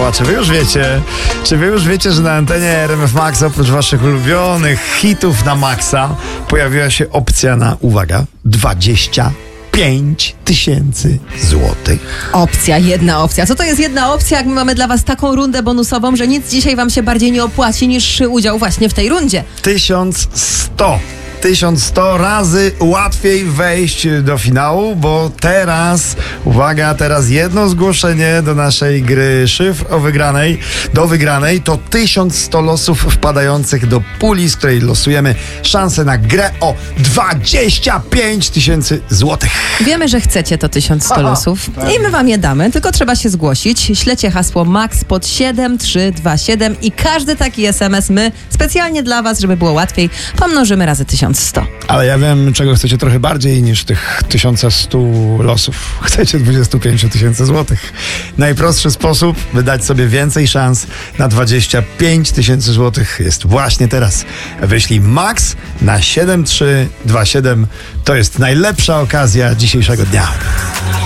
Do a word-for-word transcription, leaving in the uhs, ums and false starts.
Michała. Czy wy już wiecie, czy wy już wiecie, że na antenie R M F Max oprócz waszych ulubionych hitów na Maxa pojawiła się opcja na, uwaga, dwadzieścia pięć tysięcy złotych. Opcja, jedna opcja. Co to jest jedna opcja, jak my mamy dla was taką rundę bonusową, że nic dzisiaj wam się bardziej nie opłaci niż udział właśnie w tej rundzie? tysiąc sto. tysiąc sto razy łatwiej wejść do finału, bo teraz, uwaga, teraz jedno zgłoszenie do naszej gry szyfr o wygranej, do wygranej to tysiąc sto losów wpadających do puli, z której losujemy szansę na grę o dwadzieścia pięć tysięcy złotych. Wiemy, że chcecie to tysiąc sto Aha, losów pewnie. i my wam je damy, tylko trzeba się zgłosić. Ślecie hasło MAX pod siedem trzy dwa siedem i każdy taki es em es my specjalnie dla was, żeby było łatwiej, pomnożymy razy tysiąc sto. Ale ja wiem, czego chcecie trochę bardziej niż tych tysiąc sto losów. Chcecie dwadzieścia pięć tysięcy złotych. Najprostszy sposób, by dać sobie więcej szans na dwadzieścia pięć tysięcy złotych jest właśnie teraz. Wyślij MAX na siedem trzy dwa siedem. To jest najlepsza okazja dzisiejszego dnia.